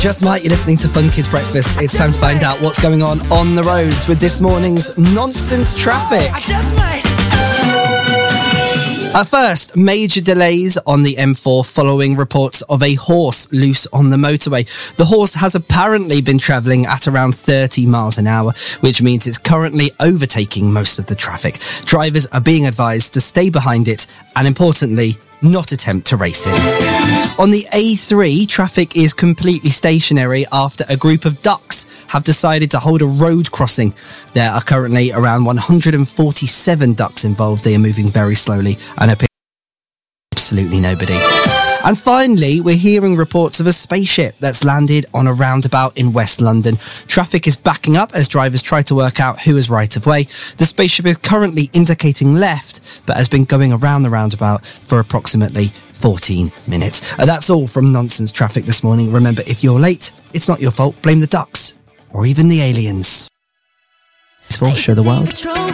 Just might, you're listening to Fun Kids Breakfast. It's time to find out what's going on the roads with this morning's nonsense traffic. At first, major delays on the M4 following reports of a horse loose on the motorway. The horse has apparently been travelling at around 30 miles an hour, which means it's currently overtaking most of the traffic. Drivers are being advised to stay behind it and, importantly, not attempt to race it. On the A3, traffic is completely stationary after a group of ducks have decided to hold a road crossing. There are currently around 147 ducks involved. They are moving very slowly and are absolutely nobody. And finally, we're hearing reports of a spaceship that's landed on a roundabout in West London. Traffic is backing up as drivers try to work out who is right of way. The spaceship is currently indicating left, but has been going around the roundabout for approximately 14 minutes. That's all from Nonsense Traffic this morning. Remember, if you're late, it's not your fault. Blame the ducks or even the aliens. It's for Show the World.